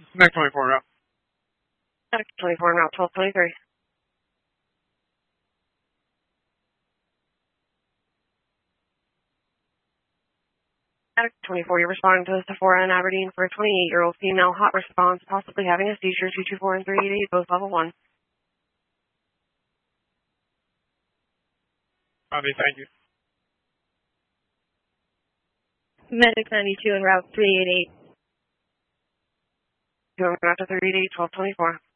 Next 24 route. Next 24 route 1223. Next 24, you're responding to the Sephora in Aberdeen for a 28-year-old female, hot response, possibly having a seizure, 224 and 388, both level 1. Copy, thank you. Medic 92 and route 388. Going out to 388, 1224.